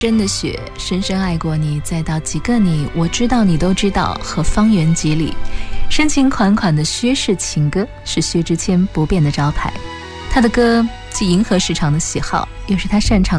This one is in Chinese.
真的雪，深深爱过你，再到几个你，我知道你都知道，和方圆几里。深情款款的薛氏情歌是薛之谦不变的招牌。他的歌既迎合市场的喜好，又是他擅长的